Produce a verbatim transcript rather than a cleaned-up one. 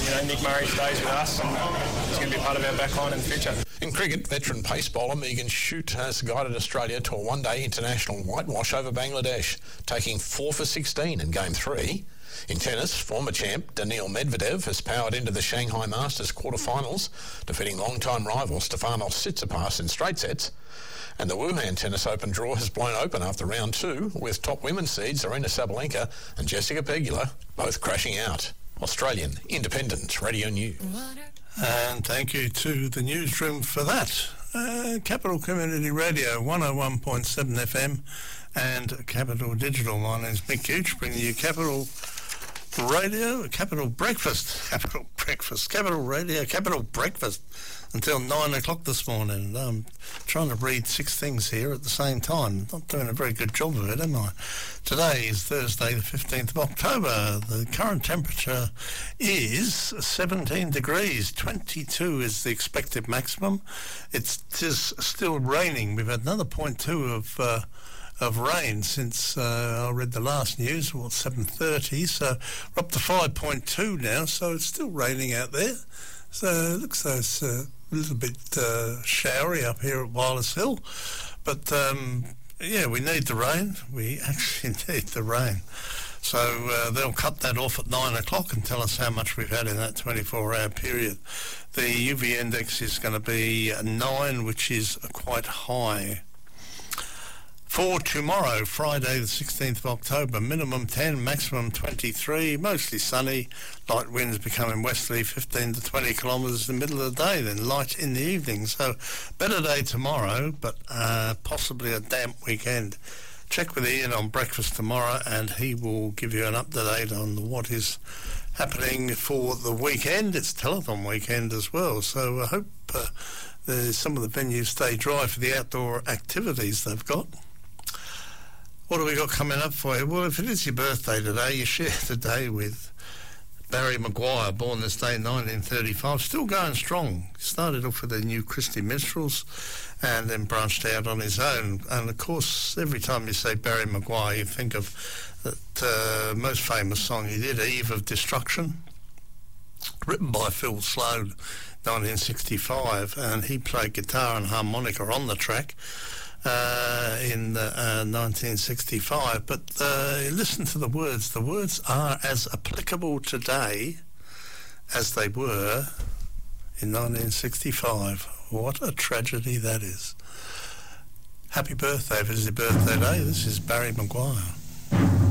you know, Nick Murray stays with us and he's going to be part of our backline in the future. In cricket, veteran pace bowler Megan Shute has guided Australia to a one-day international whitewash over Bangladesh, taking four for sixteen in Game three. In tennis, former champ Daniil Medvedev has powered into the Shanghai Masters quarterfinals, defeating long-time rival Stefanos Tsitsipas in straight sets. And the Wuhan Tennis Open draw has blown open after round two, with top women's seeds Aryna Sabalenka and Jessica Pegula both crashing out. Australian Independent Radio News. And thank you to the newsroom for that. Uh, Capital Community Radio, one oh one point seven F M and Capital Digital. My name's Mick Gooch, bringing you Capital Radio, Capital Breakfast, Capital Breakfast, Capital Radio, Capital Breakfast until nine o'clock this morning. I'm trying to read six things here at the same time. Not doing a very good job of it, am I? Today is Thursday, the fifteenth of October. The current temperature is seventeen degrees. twenty-two is the expected maximum. It's just still raining. We've had another point two of uh, of rain since uh, I read the last news, well, seven thirty, so we're up to five point two now, so it's still raining out there. So it looks like it's uh, a little bit uh, showery up here at Wireless Hill, but um, yeah, we need the rain. We actually need the rain. So uh, they'll cut that off at nine o'clock and tell us how much we've had in that twenty-four hour period. The U V index is going to be nine, which is quite high. For tomorrow, Friday the sixteenth of October, minimum ten, maximum twenty-three, mostly sunny, light winds becoming westerly, fifteen to twenty kilometres in the middle of the day, then light in the evening. So better day tomorrow, but uh, possibly a damp weekend. Check with Ian on breakfast tomorrow and he will give you an up-to-date on what is happening for the weekend. It's telethon weekend as well, so I hope uh, the, some of the venues stay dry for the outdoor activities they've got. What have we got coming up for you? Well, if it is your birthday today, you share the day with Barry Maguire, born this day in nineteen thirty-five, still going strong. Started off with the New Christy Minstrels and then branched out on his own. And, of course, every time you say Barry Maguire, you think of that uh, most famous song he did, Eve of Destruction, written by Phil Sloan, nineteen sixty-five, and he played guitar and harmonica on the track. Uh, in uh, nineteen sixty-five, but uh, listen to the words. The words are as applicable today as they were in nineteen sixty-five. What a tragedy that is. Happy birthday if it is your birthday day. This is Barry Maguire.